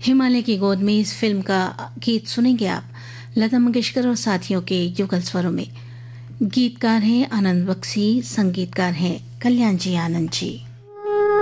हिमालय की गोद में इस फिल्म का गीत सुनेंगे आप लता मंगेशकर और साथियों के युगल स्वरों में। गीतकार हैं आनंद बख्शी, संगीतकार हैं कल्याण जी आनंद जी।